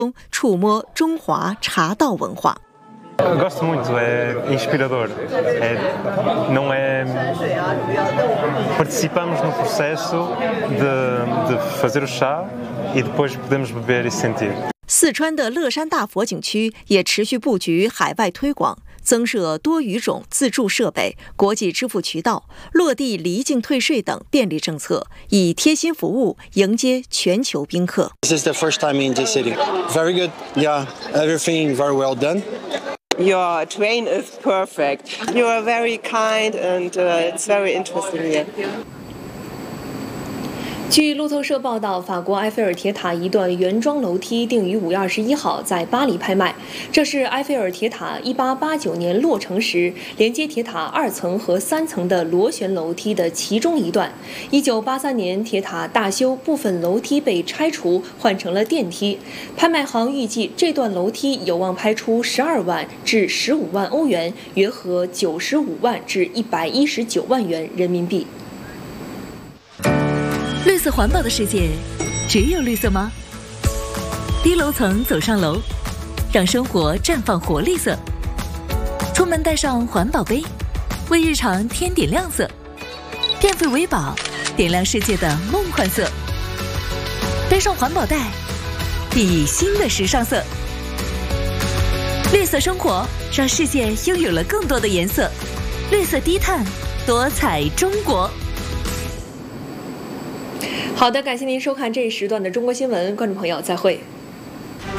触摸中华茶道文化。 Gosto muito, é inspirador. Não é. Participamos no processo de fazer o chá e depois podemos beber e sentir. 四川的乐山大佛景区也持续布局海外推广，增设多语种自助设备、国际支付渠道、落地离境退税等便利政策，以贴心服务迎接全球宾客。 This is the first time in this city. Very good. Yeah, everything very well done. Your train is perfect. You are very kind and it's very interesting here. 据路透社报道，法国埃菲尔铁塔一段原装楼梯定于5月21号在巴黎拍卖。这是埃菲尔铁塔1889年落成时连接铁塔2层和3层的螺旋楼梯的其中一段。1983年，铁塔大修，部分楼梯被拆除，换成了电梯。拍卖行预计这段楼梯有望拍出12万至15万欧元，约合95万至119万元人民币。 绿色环保的世界，只有绿色吗？低楼层走上楼，让生活绽放活力色。出门带上环保杯，为日常添点亮色。电费为宝，点亮世界的梦幻色。背上环保袋，熠熠新的时尚色。绿色生活，让世界拥有了更多的颜色。绿色低碳，多彩中国。 好的，感谢您收看这一时段的中国新闻，观众朋友再会。